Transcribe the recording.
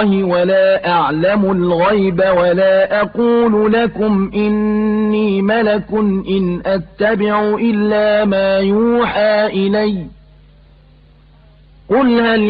ولا أعلم الغيب ولا أقول لكم إني ملك إن أتبع إلا ما يوحى إلي قل هل